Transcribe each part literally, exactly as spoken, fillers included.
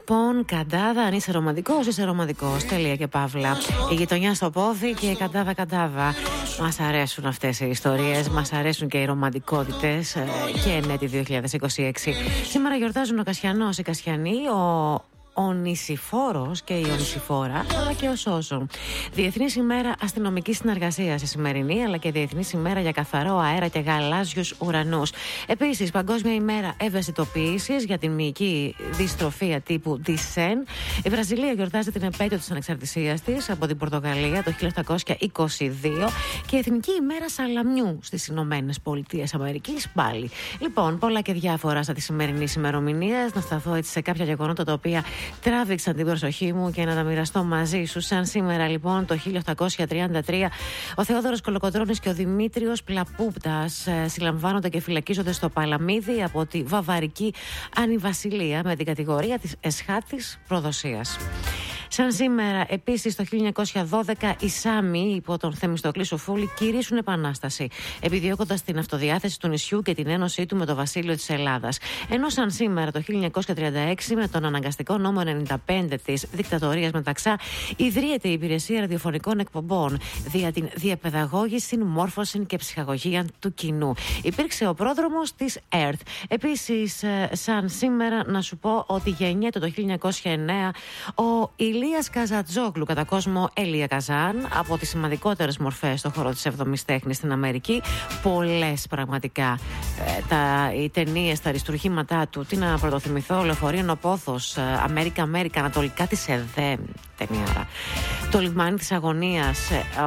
Λοιπόν, Καντάδα, αν είσαι ρομαντικός, είσαι ρομαντικός. Τελεία και παύλα. Η γειτονιά στο πόδι και η Καντάδα Καντάδα. Μας αρέσουν αυτές οι ιστορίες, μας αρέσουν και οι ρομαντικότητες. Και ενέτη δύο χιλιάδες είκοσι έξι. Σήμερα γιορτάζουν ο Κασιανός, η Κασιανή, ο ο Νησιφόρος και η Ονησιφόρα, αλλά και ο Σώσο. Διεθνής ημέρα αστυνομικής συνεργασίας η σημερινή, αλλά και Διεθνής ημέρα για καθαρό αέρα και γαλάζιους ουρανούς. Επίσης, Παγκόσμια ημέρα ευαισθητοποίησης για την μυϊκή δυστροφία τύπου Ντισέν. Η Βραζιλία γιορτάζει την επέτειο της ανεξαρτησίας της από την Πορτογαλία το χίλια οκτακόσια είκοσι δύο και Εθνική ημέρα σαλαμιού στις Ηνωμένες Πολιτείες Αμερικής πάλι. Λοιπόν, πολλά και διάφορα στα της σημερινής ημερομηνίας. Να σταθώ έτσι σε κάποια γεγονότα τα οποία τράβηξαν την προσοχή μου και να τα μοιραστώ μαζί σου. Σαν σήμερα, λοιπόν, το χίλια οκτακόσια τριάντα τρία, ο Θεόδωρος Κολοκοτρώνης και ο Δημήτριος Πλαπούπτας ε, συλλαμβάνονται και φυλακίζονται στο Παλαμίδι από τη Βαβαρική Ανιβασιλεία με την κατηγορία της εσχάτης προδοσίας. Σαν σήμερα, επίσης, το χίλια εννιακόσια δώδεκα, οι Σάμοι υπό τον Θεμιστοκλή Σοφούλη κηρύσσουν επανάσταση, επιδιώκοντας την αυτοδιάθεση του νησιού και την ένωσή του με το βασίλειο της Ελλάδας. Ενώ σαν σήμερα, το χίλια εννιακόσια τριάντα έξι, με τον αναγκαστικό νόμο ενενήντα πέντε της δικτατορίας Μεταξά, ιδρύεται η Υπηρεσία Ραδιοφωνικών Εκπομπών δια την διαπαιδαγώγηση, μόρφωση και ψυχαγωγία του κοινού. Υπήρξε ο πρόδρομος της ΕΡΤ. Επίσης, σαν σήμερα, να σου πω ότι γεννιέται το χίλια εννιακόσια εννέα ο Ηλίας Καζατζόγλου, κατά κόσμο Έλια Καζάν, από τις σημαντικότερες μορφές στον χώρο της εβδομής τέχνης στην Αμερική. Πολλές πραγματικά. Ε, τα, οι ταινίες, τα αριστουργήματά του, τι να πρωτοθυμηθώ, Λεωφορείο ο Πόθος, Αμέρικα Αμέρικα, Ανατολικά της ΕΔΕ, ταινιάρα. Το Λιμάνι της Αγωνίας.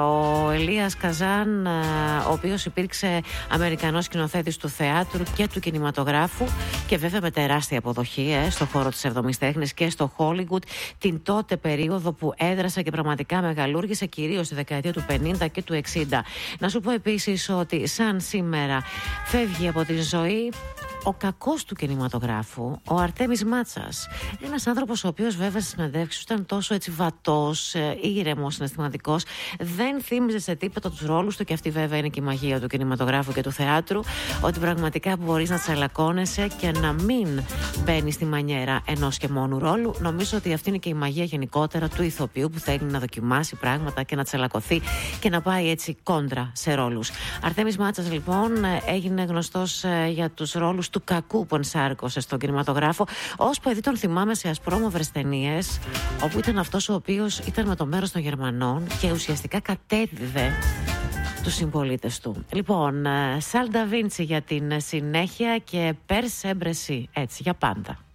Ο Ηλίας Καζάν, ο οποίος υπήρξε Αμερικανός σκηνοθέτης του θεάτρου και του κινηματογράφου και βέβαια με τεράστια αποδοχή ε, στον χώρο της εβδομής τέχνης και στο Hollywood, την τότε περίοδο που έδρασε και πραγματικά μεγαλούργησε, κυρίως στη δεκαετία του πενήντα και του εξήντα. Να σου πω επίσης ότι σαν σήμερα φεύγει από τη ζωή ο κακός του κινηματογράφου, ο Αρτέμις Μάτσας. Ένας άνθρωπος ο οποίος βέβαια στις συνεντεύξεις ήταν τόσο έτσι βατός, ήρεμος, συναισθηματικός, δεν θύμιζε σε τίποτα τους ρόλους του, και αυτή βέβαια είναι και η μαγεία του κινηματογράφου και του θεάτρου, ότι πραγματικά μπορείς να τσαλακώνεσαι και να μην μπαίνεις στη μανιέρα ενός και μόνου ρόλου. Νομίζω ότι αυτή είναι και η μαγεία γενικότερα του ηθοποιού που θέλει να δοκιμάσει πράγματα και να τσαλακωθεί και να πάει έτσι κόντρα σε ρόλους. Αρτέμις Μάτσας λοιπόν έγινε γνωστός για τους ρόλους του κακού που ενσάρκωσε στον κινηματογράφο. Ως παιδί τον θυμάμαι σε ασπρόμαυρες ταινίες, όπου ήταν αυτός ο οποίος ήταν με το μέρος των Γερμανών και ουσιαστικά κατέδιδε τους συμπολίτες του. Λοιπόν, Σαλ Ντα Βίντσι για την συνέχεια και Περ Σέμπρε Σι, έτσι για πάντα.